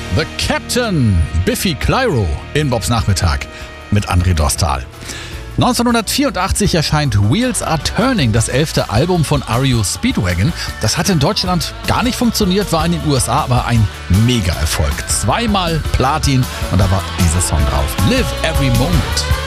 The Captain, Biffy Clyro in Bobs Nachmittag mit André Dostal. 1984 erscheint Wheels Are Turning, das 11. Album von REO Speedwagon. Das hat in Deutschland gar nicht funktioniert, war in den USA aber ein Mega-Erfolg. 2-mal Platin und da war dieser Song drauf. Live Every Moment.